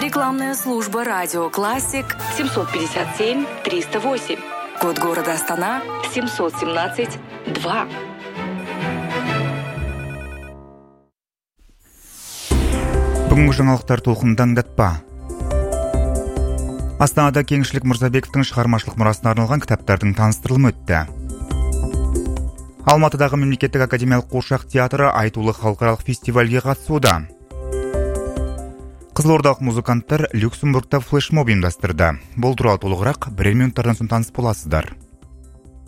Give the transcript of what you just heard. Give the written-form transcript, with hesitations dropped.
Рекламная служба «Радио Классик» 757-308. Код города Астана 717-2. Бүгінгі жаңалықтар толқынында аңдатпа. Астанада Кеңшілік Мырзабековтің шығармашылық мұрасына арналған кітаптардың таныстырылымы өтті. Алматыдағы мемлекеттік академиялық қуыршақ театры айтулы халықаралық фестивальге қатысуда. Қызылордалық музыканттар Люксембургта флешмоб ұйымдастырды. Бұл туралы толығырақ бірер минуттардан соң таныс боласыздар.